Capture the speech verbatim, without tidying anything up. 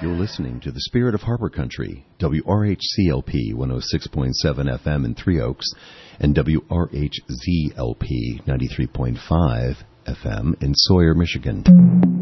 You're listening to the Spirit of Harbor Country, W R H C L P one oh six point seven F M in Three Oaks and W R H Z L P ninety-three point five F M in Sawyer, Michigan.